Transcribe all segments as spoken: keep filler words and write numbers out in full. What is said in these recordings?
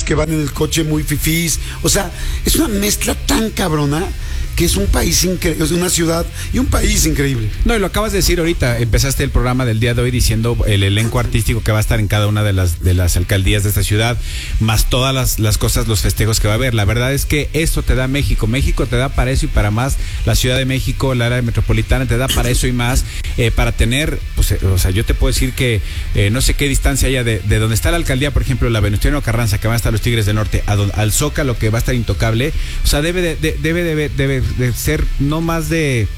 que van en el coche muy fifís. O sea, es una mezcla tan cabrona que es un país increíble, es una ciudad y un país increíble. No, y lo acabas de decir ahorita, empezaste el programa del día de hoy diciendo el elenco artístico que va a estar en cada una de las de las alcaldías de esta ciudad, más todas las, las cosas, los festejos que va a haber. La verdad es que esto te da México, México te da para eso y para más, la Ciudad de México, la área metropolitana te da para eso y más, eh, para tener, pues, eh, o sea, yo te puedo decir que eh, no sé qué distancia haya de, de donde está la alcaldía, por ejemplo, la Venustiano Carranza, que van a estar los Tigres del Norte, a don, al Zócalo, que va a estar intocable, o sea, debe de, de, debe de, debe de ser no más de,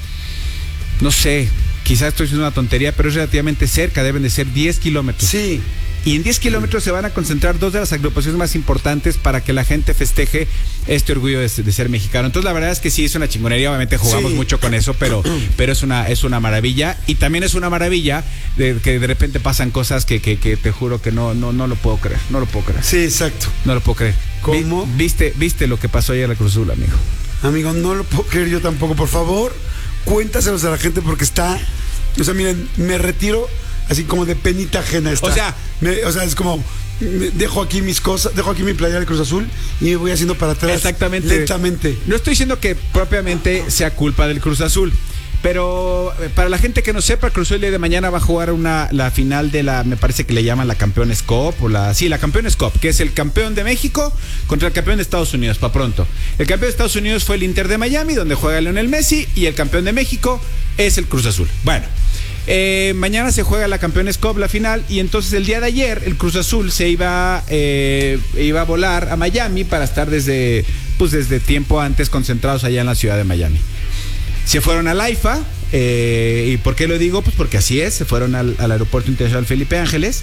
no sé, quizás estoy diciendo una tontería, pero es relativamente cerca, deben de ser diez kilómetros. Sí. Y en diez kilómetros se van a concentrar dos de las agrupaciones más importantes para que la gente festeje este orgullo de, de ser mexicano. Entonces la verdad es que sí, es una chingonería, obviamente jugamos sí. mucho con eso, pero, pero es una, es una maravilla. Y también es una maravilla de que de repente pasan cosas que, que, que te juro que no, no, no lo puedo creer, no lo puedo creer. Sí, exacto. No lo puedo creer. ¿Cómo? Vi, viste, viste lo que pasó ayer en la Cruz Azul, amigo. Amigo, no lo puedo creer yo tampoco. Por favor, cuéntaselos a la gente porque está... O sea, miren, me retiro así como de penita ajena. Está. O sea... Me, o sea, es como... Dejo aquí mis cosas, dejo aquí mi playera del Cruz Azul y me voy haciendo para atrás. Exactamente. Lentamente. No estoy diciendo que propiamente sea culpa del Cruz Azul, pero para la gente que no sepa, Cruz Azul el día de mañana va a jugar una la final de la, me parece que le llaman la Campeones Cup, o la, sí, la Campeones Cup, que es el campeón de México contra el campeón de Estados Unidos, para pronto. El campeón de Estados Unidos fue el Inter de Miami, donde juega Lionel Messi, y el campeón de México es el Cruz Azul. Bueno, eh, mañana se juega la Campeones Cup, la final, y entonces el día de ayer el Cruz Azul se iba, eh, iba a volar a Miami para estar desde, pues desde tiempo antes concentrados allá en la ciudad de Miami. Se fueron al AIFA, eh, ¿y por qué lo digo? Pues porque así es, se fueron al, al Aeropuerto Internacional Felipe Ángeles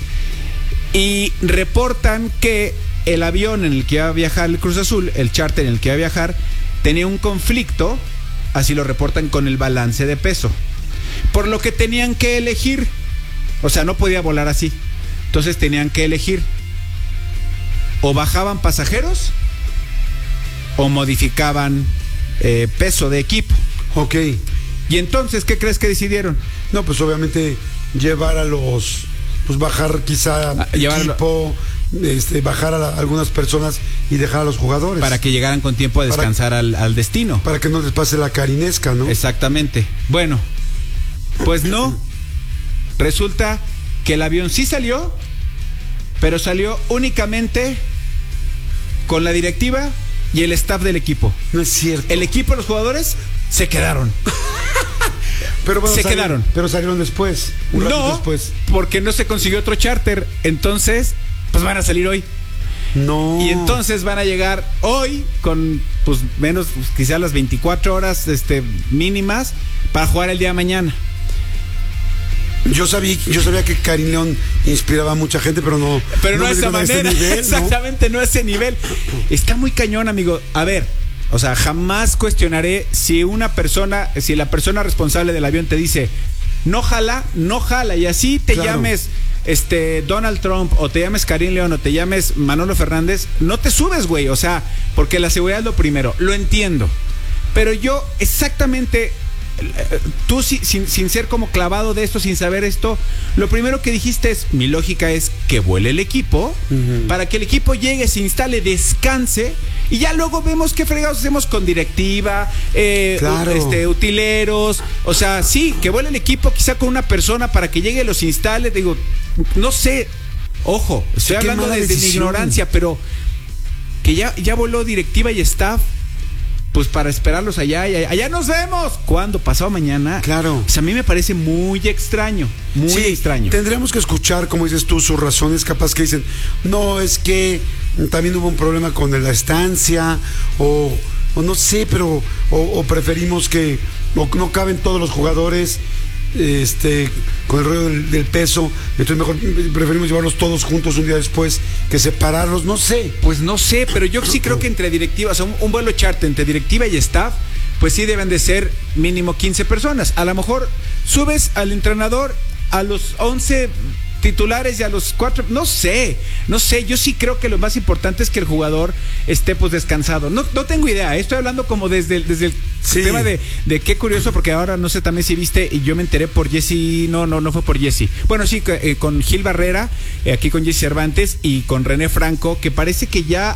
y reportan que el avión en el que iba a viajar el Cruz Azul, el charter en el que iba a viajar, tenía un conflicto, así lo reportan, con el balance de peso, por lo que tenían que elegir, o sea, no podía volar así, entonces tenían que elegir, o bajaban pasajeros o modificaban eh, peso de equipo. Ok. Y entonces, ¿qué crees que decidieron? No, pues obviamente llevar a los, pues bajar quizá a equipo, este, bajar a, la, a algunas personas y dejar a los jugadores. Para que llegaran con tiempo a descansar para, al, al destino. Para que no les pase la carinesca, ¿no? Exactamente. Bueno, pues no. Resulta que el avión sí salió, pero salió únicamente con la directiva y el staff del equipo. No es cierto. El equipo, los jugadores, se quedaron. Pero bueno, se salieron, quedaron. Pero salieron después. Un no, después. Porque no se consiguió otro charter. Entonces, pues van a salir hoy. No. Y entonces van a llegar hoy con, pues, menos, pues, quizá las veinticuatro horas este, mínimas para jugar el día de mañana. Yo sabía, yo sabía que Karim León inspiraba a mucha gente, pero no. Pero no, no a esa manera. Nivel, exactamente, ¿no? no a ese nivel. Está muy cañón, amigo. A ver, o sea, jamás cuestionaré si una persona, si la persona responsable del avión te dice, no jala, no jala, y así te claro. llames este Donald Trump, o te llames Karim León, o te llames Manolo Fernández, no te subes, güey. O sea, porque la seguridad es lo primero. Lo entiendo. Pero yo exactamente... Tú sin, sin ser como clavado de esto, sin saber esto, lo primero que dijiste es, mi lógica es que vuele el equipo, uh-huh. para que el equipo llegue, se instale, descanse, y ya luego vemos qué fregados hacemos con directiva, eh, claro. este, utileros, o sea, sí, que vuele el equipo quizá con una persona para que llegue, los instale, digo, no sé, ojo, estoy sí, hablando desde mi ignorancia, pero que ya, ya voló directiva y staff, pues para esperarlos allá, y allá, allá nos vemos. ¿Cuándo? ¿Pasado mañana? Claro. O sea, a mí me parece muy extraño, muy sí, extraño. Tendríamos que escuchar, como dices tú, sus razones, capaz que dicen, no, es que también hubo un problema con la estancia, o, o no sé, pero, o, o preferimos que o no caben todos los jugadores, este, con el rollo del, del peso, entonces mejor preferimos llevarlos todos juntos un día después que separarlos, no sé. Pues no sé, pero yo sí creo que entre directiva, o sea, un, un vuelo charter entre directiva y staff, pues sí deben de ser mínimo quince personas. A lo mejor subes al entrenador, a los once titulares y a los cuatro, no sé, no sé, yo sí creo que lo más importante es que el jugador esté pues descansado. No, no tengo idea, estoy hablando como desde, desde el sí. tema de, de qué curioso, porque ahora no sé también si viste, y yo me enteré por Jesse, no, no, no fue por Jesse. Bueno, sí, eh, con Gil Barrera, eh, aquí con Jesse Cervantes y con René Franco, que parece que ya